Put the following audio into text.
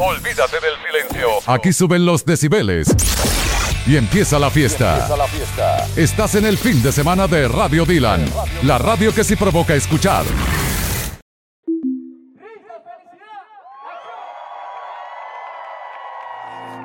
Olvídate del silencio. Aquí suben los decibeles. Y empieza la fiesta. Estás en el fin de semana de Radio Dylan. La radio que sí provoca escuchar.